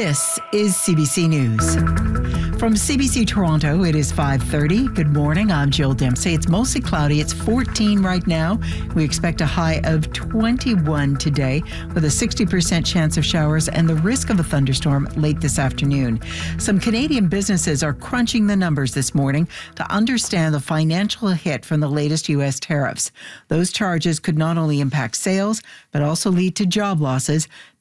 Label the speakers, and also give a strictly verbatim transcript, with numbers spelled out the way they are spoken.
Speaker 1: This is C B C News. From C B C Toronto, it is five thirty. Good morning, I'm Jill Dempsey. It's mostly cloudy. It's fourteen right now. We expect a high of twenty-one today with a sixty percent chance of showers and the risk of a thunderstorm late this afternoon. Some Canadian businesses are crunching the numbers this morning to understand the financial hit from the latest U S tariffs. Those charges could not only impact sales, but also lead to job losses.